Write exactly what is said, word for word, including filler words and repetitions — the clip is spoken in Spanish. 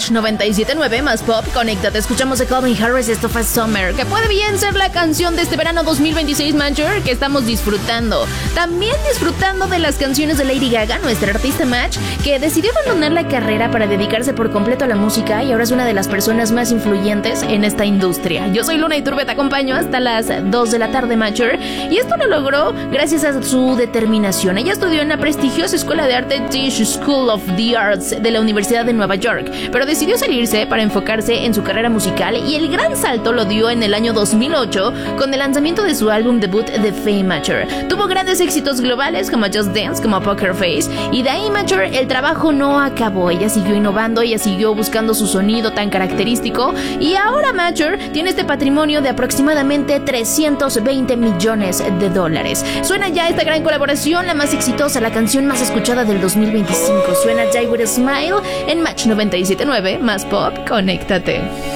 Match noventa y siete punto nueve más pop, conéctate. Escuchamos de Calvin Harris, esto fue Summer, que puede bien ser la canción de este verano dos mil veintiséis, Matcher, que estamos disfrutando. También disfrutando de las canciones de Lady Gaga, nuestra artista Match, que decidió abandonar la carrera para dedicarse por completo a la música y ahora es una de las personas más influyentes en esta industria. Yo soy Luna Iturbe, te acompaño hasta las dos de la tarde, Matcher, y esto lo logró gracias a su determinación. Ella estudió en la prestigiosa escuela de arte Tisch School of the Arts de la Universidad de Nueva York, pero decidió salirse para enfocarse en su carrera musical y el gran salto lo dio en el año dos mil ocho con el lanzamiento de su álbum debut The Fame, Matcher. Tuvo grandes éxitos globales como Just Dance, como Poker Face, y de ahí, Matcher, el trabajo no acabó. Ella siguió innovando, ella siguió buscando su sonido tan característico y ahora, Matcher, tiene este patrimonio de aproximadamente trescientos veinte millones de dólares. Suena ya esta gran colaboración, la más exitosa, la canción más escuchada del dos mil veinticinco. Suena Die With A Smile en Match noventa y siete punto nueve más pop, conéctate.